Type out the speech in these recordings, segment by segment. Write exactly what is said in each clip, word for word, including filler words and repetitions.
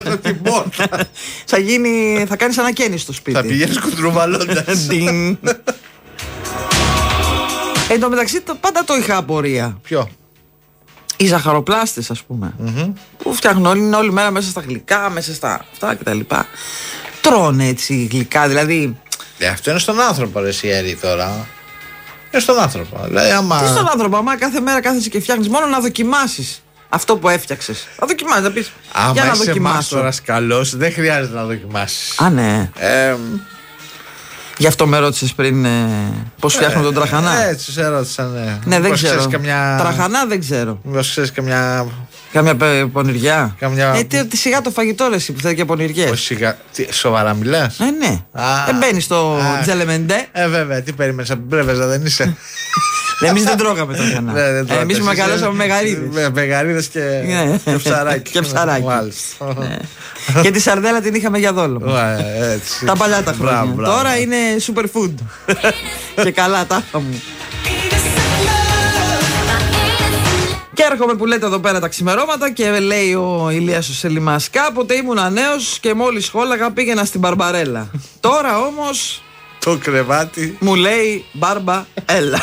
Θα γίνει, θα κάνεις ανακαίνιση στο σπίτι. Θα πηγαίνεις κουτρουβαλώντας. Εν τω μεταξύ πάντα το είχα απορία. Ποιο? Οι ζαχαροπλάστες, ας πούμε, mm-hmm. που φτιάχνουν όλη, είναι όλη μέρα μέσα στα γλυκά, μέσα στα αυτά κτλ. Τρώνε έτσι γλυκά, δηλαδή. Ε, αυτό είναι στον άνθρωπο, ρε Σιέρη, τώρα. Είναι στον άνθρωπο. Δηλαδή, άμα... Τι στον άνθρωπο, άμα κάθε μέρα κάθεσαι και φτιάχνεις, μόνο να δοκιμάσεις αυτό που έφτιαξες. Να δοκιμάσεις, να πεις. Άμα για να είσαι δοκιμάσω. μάστορας καλός, δεν χρειάζεται να δοκιμάσεις. Α, ναι. Ε, Γι' αυτό με ρώτησες πριν ε, πώς φτιάχνουν ε, τον τραχανά. Έτσι, σε ρώτησα, ναι. Ναι, δεν ξέρω. Καμιά... Τραχανά δεν ξέρω. Μήπως ξέρεις καμιά. Καμιά πονηριά. Καμιά... Ε, τι, τι σιγά το φαγητό ρε εσύ που θέλει και πονηριές. Όχι σιγά. Τι, σοβαρά μιλάς? Ε, ναι. Ε, μπαίνεις στο τζελεμεντέ. Ε, βέβαια, τι περίμενες από την πρέβεζα, δεν είσαι? Εμείς δεν τρώγαμε τραχανά. Εμείς που μεγαλώσαμε με γαρίδες. Με γαρίδες και ψαράκι. Και ψαράκι. Και τη σαρδέλα την είχαμε για δόλο. Τα παλιά τα χρόνια. Τώρα είναι superfood. Και καλά τάχα μου. Και έρχομαι που λέτε εδώ πέρα τα ξημερώματα και λέει ο Ηλίας ο Σελιμάς: κάποτε ήμουνα νέος και μόλις σχόλαγα πήγαινα στην Μπαρμπαρέλα. Τώρα όμως το κρεβάτι μου λέει Μπάρμπα έλα.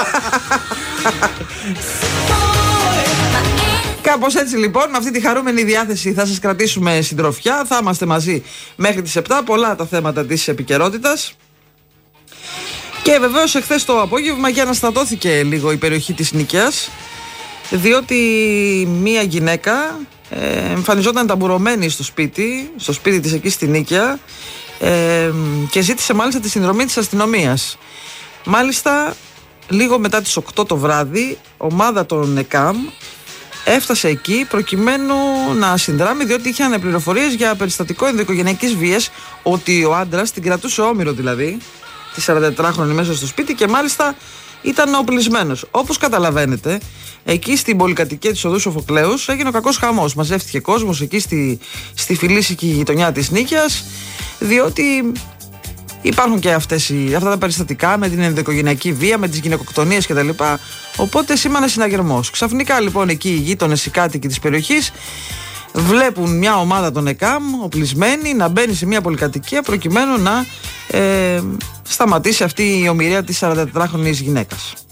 Κάπως έτσι λοιπόν, με αυτή τη χαρούμενη διάθεση θα σας κρατήσουμε συντροφιά. Θα είμαστε μαζί μέχρι τις επτά. Πολλά τα θέματα της επικαιρότητας. Και βεβαίως εχθές το απόγευμα και αναστατώθηκε λίγο η περιοχή της Νίκαιας, διότι μία γυναίκα ε, εμφανιζόταν ταμπουρωμένη στο σπίτι, στο σπίτι της εκεί στη Νίκαια, ε, και ζήτησε μάλιστα τη συνδρομή της αστυνομίας. Μάλιστα λίγο μετά τις οκτώ το βράδυ ομάδα των ΕΚΑΜ έφτασε εκεί προκειμένου να συνδράμει, διότι είχαν πληροφορίες για περιστατικό ενδοοικογενειακής βίας, ότι ο άντρας την κρατούσε όμηρο δηλαδή, τη σαραντατετράχρονη μέσα στο σπίτι, και μάλιστα ήταν οπλισμένος. Όπως καταλαβαίνετε, εκεί στην πολυκατοικία της οδού Σοφοκλέους έγινε ο κακός χαμός. Μαζεύτηκε κόσμος εκεί στη, στη φιλήσικη γειτονιά της Νίκαιας, διότι υπάρχουν και αυτές οι, αυτά τα περιστατικά με την ενδοοικογενειακή βία, με τις γυναικοκτονίες κτλ. Οπότε σήμανε συναγερμός. Ξαφνικά λοιπόν εκεί οι γείτονες, οι κάτοικοι της περιοχής βλέπουν μια ομάδα των ΕΚΑΜ οπλισμένη να μπαίνει σε μια πολυκατοικία προκειμένου να ε, σταματήσει αυτή η ομηρία της σαραντατετράχρονης γυναίκας.